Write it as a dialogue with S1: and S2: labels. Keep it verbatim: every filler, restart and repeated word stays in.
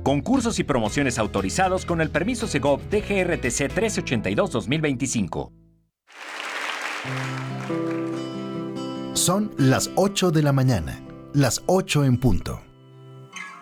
S1: Concursos y promociones autorizados con el permiso Segov D G R T C trece ochenta y dos dos mil veinticinco.
S2: Son las ocho de la mañana, las ocho en punto.